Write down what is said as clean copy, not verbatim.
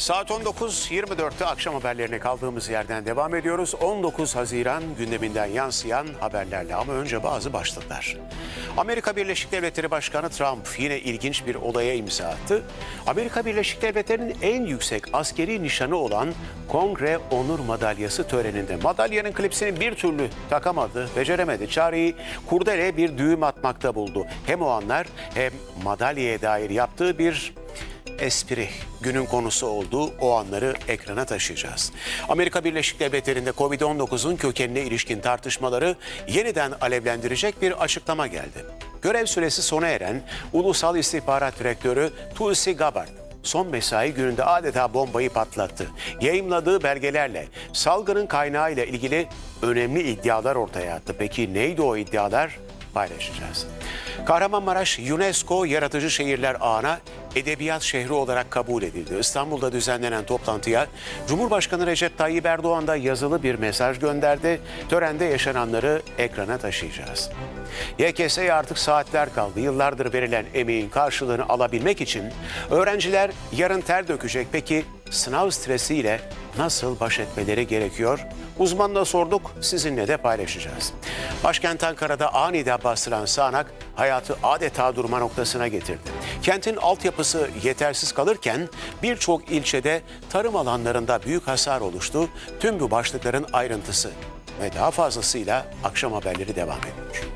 Saat 19.24'te akşam haberlerine kaldığımız yerden devam ediyoruz. 19 Haziran gündeminden yansıyan haberlerle ama önce bazı başlıklar. Amerika Birleşik Devletleri Başkanı Trump yine ilginç bir olaya imza attı. Amerika Birleşik Devletleri'nin en yüksek askeri nişanı olan Kongre Onur Madalyası töreninde madalyanın klipsini bir türlü takamadı, beceremedi. Çareyi kurdele bir düğüm atmakta buldu. Hem o anlar hem madalyaya dair yaptığı bir espri günün konusu olduğu o anları ekrana taşıyacağız. Amerika Birleşik Devletleri'nde Covid-19'un kökenine ilişkin tartışmaları yeniden alevlendirecek bir açıklama geldi. Görev süresi sona eren Ulusal İstihbarat Direktörü Tulsi Gabbard son mesai gününde adeta bombayı patlattı. Yayımladığı belgelerle salgının kaynağıyla ilgili önemli iddialar ortaya attı. Peki neydi o iddialar? Paylaşacağız. Kahramanmaraş UNESCO Yaratıcı Şehirler Ağı'na edebiyat şehri olarak kabul edildi. İstanbul'da düzenlenen toplantıya Cumhurbaşkanı Recep Tayyip Erdoğan da yazılı bir mesaj gönderdi. Törende yaşananları ekrana taşıyacağız. YKS'ye artık saatler kaldı. Yıllardır verilen emeğin karşılığını alabilmek için öğrenciler yarın ter dökecek. Peki sınav stresiyle nasıl baş etmeleri gerekiyor? Uzmanına sorduk, sizinle de paylaşacağız. Başkent Ankara'da aniden bastıran sağanak hayatı adeta durma noktasına getirdi. Kentin altyapısı yetersiz kalırken birçok ilçede tarım alanlarında büyük hasar oluştu. Tüm bu başlıkların ayrıntısı ve daha fazlasıyla akşam haberleri devam ediyor.